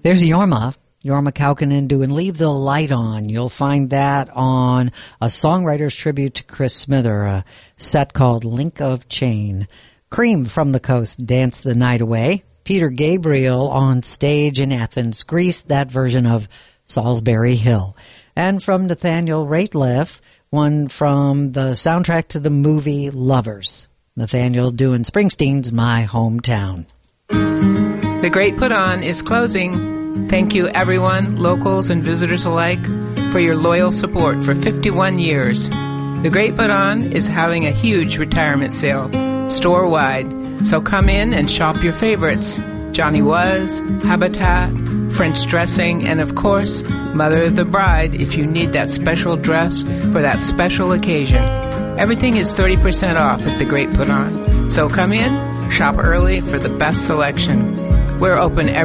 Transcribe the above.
There's Jorma Kaukonen doing Leave the Light On. You'll find that on a songwriter's tribute to Chris Smither, a set called Link of Chain. Cream from the Coast, Dance the Night Away. Peter Gabriel on stage in Athens, Greece, that version of Salisbury Hill. And from Nathaniel Rateliff, one from the soundtrack to the movie Lovers. Nathaniel doing Springsteen's My Hometown. The Great Put On is closing. Thank you, everyone, locals and visitors alike, for your loyal support for 51 years. The Great Put On is having a huge retirement sale, store-wide, so come in and shop your favorites. Johnny Was, Habitat, French dressing, and of course, Mother of the Bride if you need that special dress for that special occasion. Everything is 30% off at The Great Put On. So come in, shop early for the best selection. We're open every